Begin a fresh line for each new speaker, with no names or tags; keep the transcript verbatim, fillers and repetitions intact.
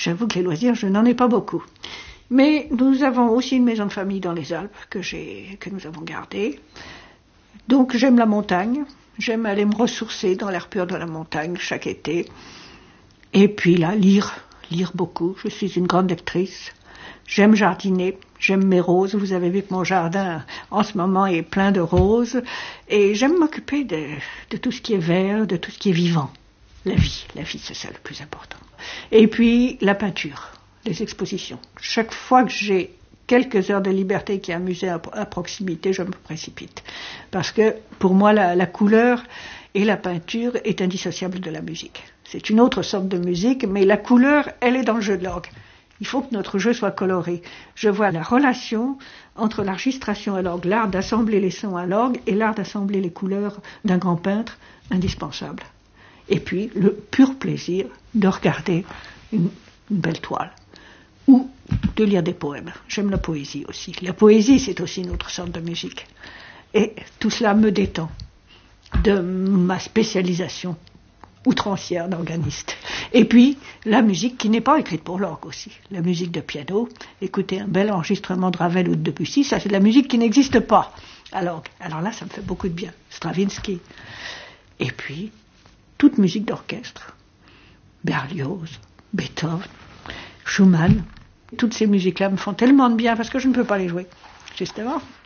j'avoue que les loisirs, je n'en ai pas beaucoup. Mais nous avons aussi une maison de famille dans les Alpes que, j'ai, que nous avons gardée. Donc j'aime la montagne, j'aime aller me ressourcer dans l'air pur de la montagne chaque été. Et puis là, lire, lire beaucoup. Je suis une grande lectrice. J'aime jardiner, j'aime mes roses. Vous avez vu que mon jardin en ce moment est plein de roses. Et j'aime m'occuper de, de tout ce qui est vert, de tout ce qui est vivant. La vie, la vie, c'est ça le plus important. Et puis la peinture, les expositions. Chaque fois que j'ai quelques heures de liberté qui est un musée à, à proximité, je me précipite. Parce que pour moi, la, la couleur et la peinture est indissociable de la musique. C'est une autre sorte de musique, mais la couleur, elle est dans le jeu de l'orgue. Il faut que notre jeu soit coloré. Je vois la relation entre l'enregistration à l'orgue, l'art d'assembler les sons à l'orgue et l'art d'assembler les couleurs d'un grand peintre, indispensable. Et puis, le pur plaisir de regarder une, une belle toile ou de lire des poèmes. J'aime la poésie aussi. La poésie, c'est aussi une autre sorte de musique. Et tout cela me détend de ma spécialisation outrancière d'organiste. Et puis, la musique qui n'est pas écrite pour l'orgue aussi. La musique de piano. Écoutez un bel enregistrement de Ravel ou de Debussy, ça c'est de la musique qui n'existe pas à l'orgue. Alors là, ça me fait beaucoup de bien. Stravinsky. Et puis, toute musique d'orchestre. Berlioz, Beethoven, Schumann. Toutes ces musiques-là me font tellement de bien parce que je ne peux pas les jouer, justement.